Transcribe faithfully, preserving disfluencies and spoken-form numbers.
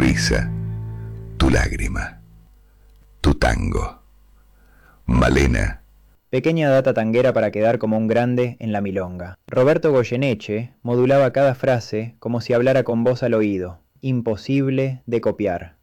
risa, tu lágrima, tu tango. Malena. Pequeña data tanguera para quedar como un grande en la milonga. Roberto Goyeneche modulaba cada frase como si hablara con voz al oído, imposible de copiar.